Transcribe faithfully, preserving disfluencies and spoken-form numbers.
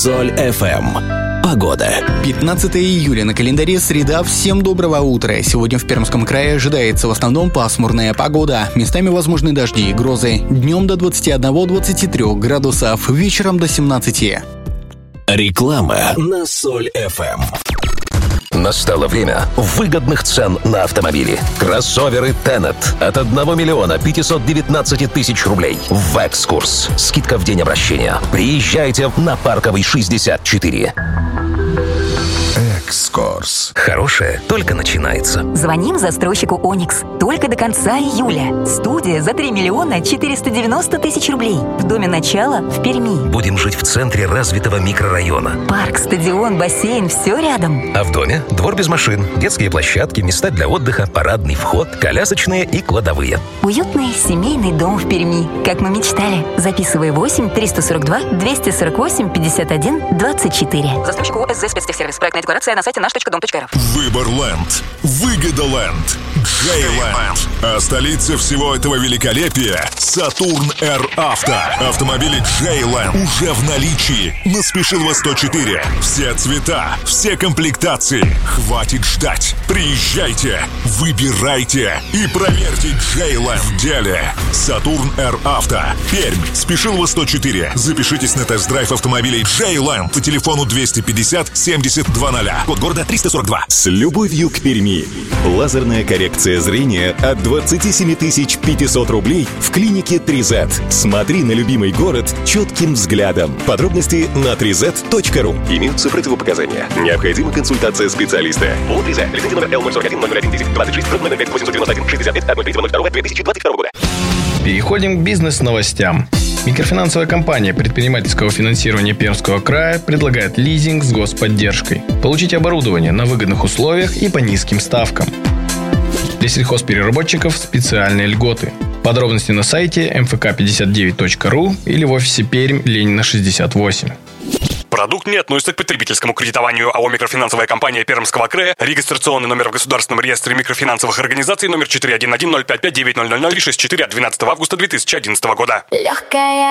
Соль эф эм. Погода. пятнадцатое июля на календаре, среда. Всем доброго утра. Сегодня в Пермском крае ожидается в основном пасмурная погода. Местами возможны дожди и грозы. Днем до двадцати одного - двадцати трёх градусов, вечером до семнадцати. Реклама на Соль эф эм. Настало время выгодных цен на автомобили. Кроссоверы Tenet от одного миллиона пятисот девятнадцати тысяч рублей. В экскурс. Скидка в день обращения. Приезжайте на Парковый шестьдесят четыре. Экскурс. Хорошее только начинается. Звоним застройщику «Оникс». Только до конца июля. Студия за три миллиона четыреста девяносто тысяч рублей. В доме начала в Перми. Будем жить в центре развитого микрорайона. Парк, стадион, бассейн – все рядом. А в доме двор без машин, детские площадки, места для отдыха, парадный вход, колясочные и кладовые. Уютный семейный дом в Перми. Как мы мечтали. Записывай восемь триста сорок два двести сорок восемь пятьдесят один двадцать четыре. Застройщик ООО «СЗ Спецтехсервис». Проектная декларация на сайте наш точка дом точка эр эф. Выборленд. Выгодоленд. Джейленд. А столица всего этого великолепия — Сатурн Р Авто. Автомобили Джейленд уже в наличии на Спешилова сто четыре. Все цвета, все комплектации. Хватит ждать. Приезжайте, выбирайте и проверьте Джейленд в деле. Сатурн Р Авто. Пермь. Спешилова сто четыре. Запишитесь на тест-драйв автомобилей Джейленд по телефону двести пятьдесят семьдесят два ноль. Код города триста сорок два. С любовью к Перми. Лазерная коррекция зрения от двадцати семи тысяч пятисот рублей в клинике три зет. Смотри на любимый город четким взглядом. Подробности на три зет точка ру. Имеются противопоказания. Необходима консультация специалиста. ООО три зет. Лицензия номер эл ноль сорок один ноль ноль один десять двадцать шесть ноль пять восемьсот девяносто один шестьдесят пять ноль три ноль два две тысячи двадцать второго года. Переходим к бизнес-новостям. Микрофинансовая компания предпринимательского финансирования Пермского края предлагает лизинг с господдержкой. Получите оборудование на выгодных условиях и по низким ставкам. Для сельхозпереработчиков специальные льготы. Подробности на сайте эм эф ка пятьдесят девять точка ру или в офисе Пермь, Ленина шестьдесят восемь. Продукт не относится к потребительскому кредитованию. АО «Микрофинансовая компания Пермского края». Регистрационный номер в Государственном реестре микрофинансовых организаций номер четыре один один ноль пять пять девять ноль ноль ноль шесть четыре от двенадцатого августа две тысячи одиннадцатого года. Легкая